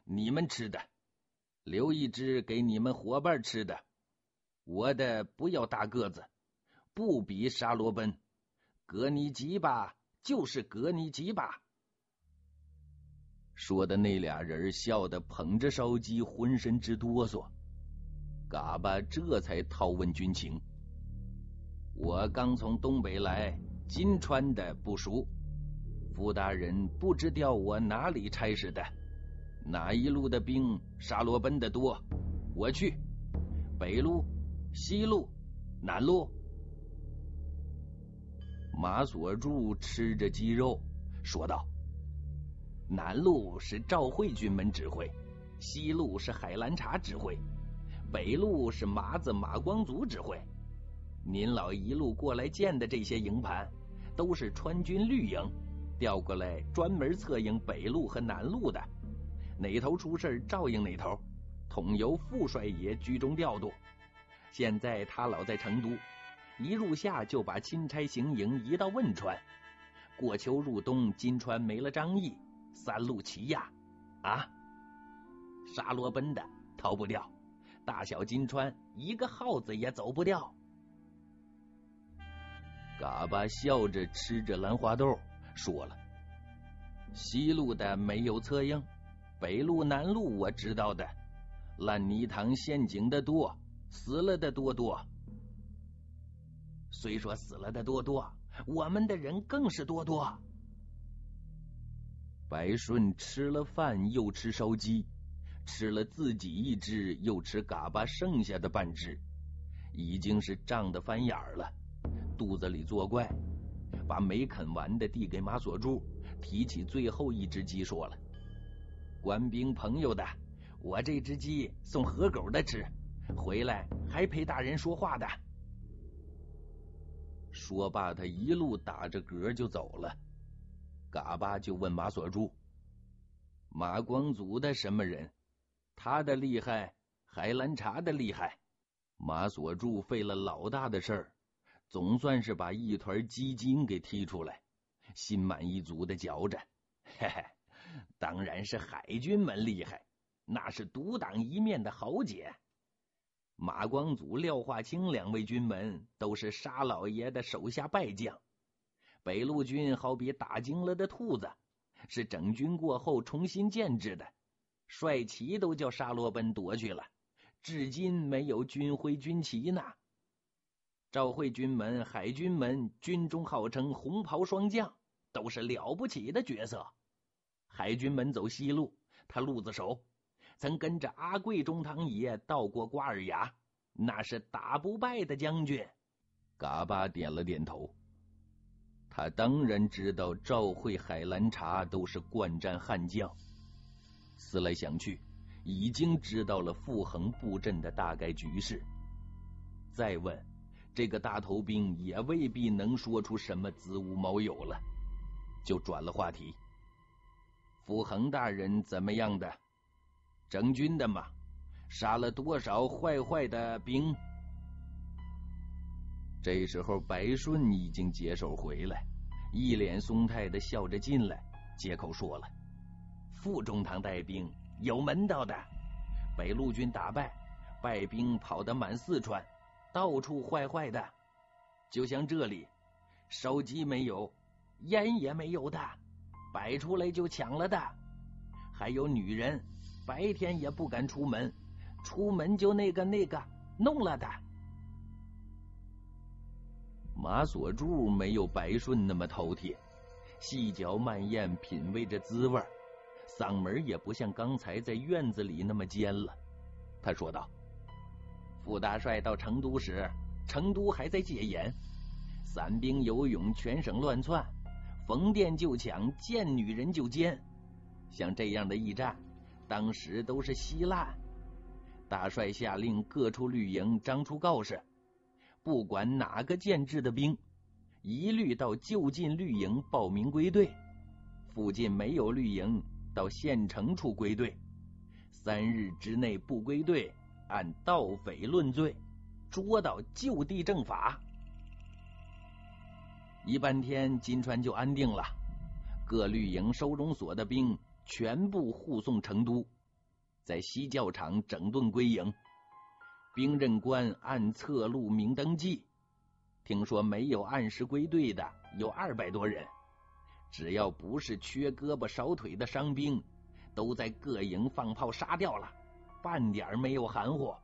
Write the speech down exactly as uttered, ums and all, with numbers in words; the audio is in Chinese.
你们吃的，留一只给你们伙伴吃的。我的不要大个子，不比沙罗奔，割你几把就是割你几把。说的那俩人笑得捧着烧鸡浑身直哆嗦。嘎巴这才套问军情。我刚从东北来，金川的不熟，傅大人不知调我哪里差事的，哪一路的兵沙罗奔的多，我去。北路、西路、南路。马锁柱吃着鸡肉说道：南路是赵慧军门指挥，西路是海兰察指挥，北路是麻子马光祖指挥。您老一路过来见的这些营盘，都是川军绿营调过来专门策应北路和南路的，哪头出事照应哪头，统由副帅爷居中调度。现在他老在成都，一入夏就把钦差行营移到汶川，过秋入冬，金川没了张毅，三路齐压啊，沙罗奔的逃不掉，大小金川一个耗子也走不掉。嘎巴笑着吃着兰花豆说了：西路的没有策应，北路南路我知道的，烂泥塘陷阱的多，死了的多多。虽说死了的多多，我们的人更是多多。白顺吃了饭又吃烧鸡，吃了自己一只又吃嘎巴剩下的半只，已经是胀得翻眼了，肚子里作怪，把没啃完的递给马锁柱，提起最后一只鸡说了：官兵朋友的，我这只鸡送河狗的吃，回来还陪大人说话的。说罢他一路打着嗝就走了。嘎巴就问马锁柱：马光祖的什么人？他的厉害，海兰察的厉害？马锁柱费了老大的事儿，总算是把一团鸡精给踢出来，心满意足的嚼着。嘿嘿，当然是海军们厉害，那是独当一面的豪杰。马光祖、廖化清两位军门都是沙老爷的手下败将，北路军好比打精了的兔子，是整军过后重新建制的，帅旗都叫沙罗奔夺去了，至今没有军徽军旗呢。赵慧军门、海军门军中号称红袍双将，都是了不起的角色。海军门走西路，他路子熟，曾跟着阿贵中堂爷到过瓜尔牙，那是打不败的将军。嘎巴点了点头，他当然知道赵慧、海兰察都是惯战悍将，思来想去，已经知道了傅恒布阵的大概局势。再问，这个大头兵也未必能说出什么子午卯酉了，就转了话题：傅恒大人怎么样的？整军的嘛，杀了多少坏坏的兵？这时候白顺已经解手回来，一脸松态的笑着进来，接口说了：副中堂带兵有门道的，北路军打败，败兵跑得满四川，到处坏坏的，就像这里烧鸡没有，烟也没有的，摆出来就抢了的，还有女人白天也不敢出门，出门就那个那个弄了的。马锁柱没有白顺那么饕餮，细嚼慢咽品味着滋味，嗓门也不像刚才在院子里那么尖了。他说道：傅大帅到成都时，成都还在戒严，散兵游勇，全省乱窜，逢店就抢，见女人就奸，像这样的驿站当时都是稀烂。大帅下令各处绿营张出告示，不管哪个建制的兵，一律到就近绿营报名归队，附近没有绿营，到县城处归队，三日之内不归队，按盗匪论罪，捉到就地正法。一半天金川就安定了，各绿营收容所的兵全部护送成都， 在西教场整顿归营。兵刃官按侧录明登记，听说没有按时归队的有二百多人，只要不是缺胳膊少腿的伤兵，都在各营放炮杀掉了，半点没有含糊。